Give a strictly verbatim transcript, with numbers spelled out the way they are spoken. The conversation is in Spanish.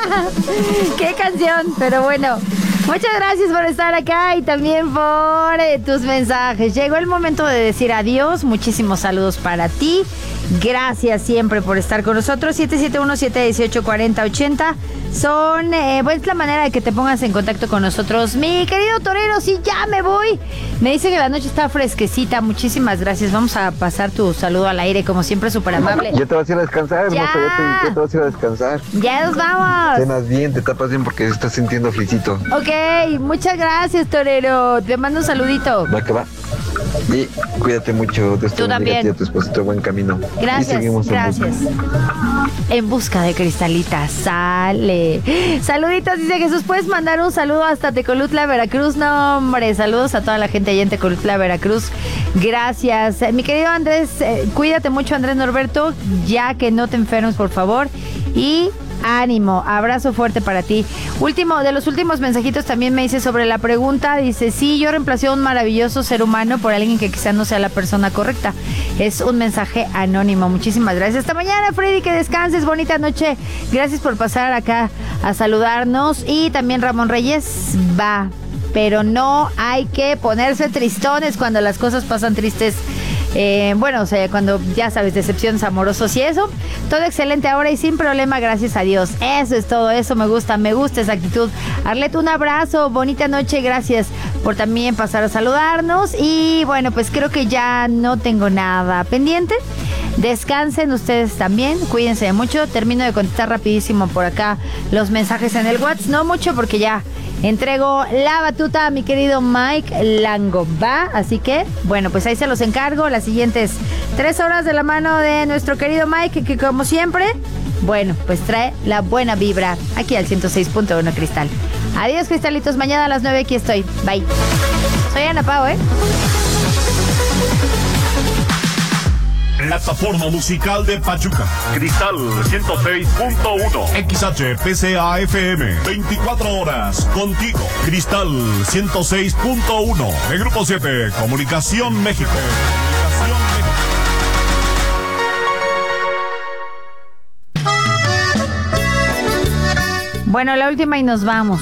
¡Qué canción! Pero bueno, muchas gracias por estar acá y también por eh, tus mensajes. Llegó el momento de decir adiós. Muchísimos saludos para ti. Gracias siempre por estar con nosotros. siete siete uno, siete uno ocho, cuatro cero ocho cero son, eh, pues la manera de que te pongas en contacto con nosotros. Mi querido torero, sí, ya me voy. Me dice que la noche está fresquecita. Muchísimas gracias. Vamos a pasar tu saludo al aire, como siempre, súper amable. Ya te vas a ir a descansar, ya. hermosa. Ya te, ya te vas a ir a descansar. Ya nos vamos. Cenas bien, te tapas bien porque estás sintiendo frisito. Ok, muchas gracias, torero. Te mando un saludito. Va que va. Y cuídate mucho. Dios te Tú también. A tu esposito, buen camino. Gracias, y seguimos gracias. En busca. en busca de Cristalita, sale. Saluditos, dice Jesús. ¿Puedes mandar un saludo hasta Tecolutla, Veracruz? No, hombre, saludos a toda la gente allá en Tecolutla, Veracruz. Gracias. Eh, mi querido Andrés, eh, cuídate mucho, Andrés Norberto, ya que no te enfermes, por favor. Y ánimo, abrazo fuerte para ti. Último, de los últimos mensajitos también me dice sobre la pregunta, dice, sí, yo reemplacé a un maravilloso ser humano por alguien que quizá no sea la persona correcta. Es un mensaje anónimo. Muchísimas gracias. Hasta mañana, Freddy, que descanses, bonita noche. Gracias por pasar acá a saludarnos. Y también Ramón Reyes, va, pero no hay que ponerse tristones cuando las cosas pasan tristes. Eh, bueno, o sea, cuando ya sabes, decepciones amorosos y eso, todo excelente ahora y sin problema, gracias a Dios. Eso es todo, eso me gusta, me gusta esa actitud. Arlet, un abrazo, bonita noche, gracias por también pasar a saludarnos. Y bueno, pues creo que ya no tengo nada pendiente. Descansen ustedes también, cuídense mucho. Termino de contestar rapidísimo por acá los mensajes en el WhatsApp, no mucho porque ya entrego la batuta a mi querido Mike Lango, ¿va? Así que, bueno, pues ahí se los encargo. Las siguientes tres horas de la mano de nuestro querido Mike, que como siempre, bueno, pues trae la buena vibra aquí al ciento seis punto uno Cristal. Adiós, cristalitos. Mañana a las nueve aquí estoy. Bye. Soy Ana Pao, ¿eh? Plataforma musical de Pachuca. Cristal ciento seis punto uno. X H P C A F M. veinticuatro horas contigo. Cristal ciento seis punto uno. El Grupo siete. Comunicación México. Bueno, la última y nos vamos.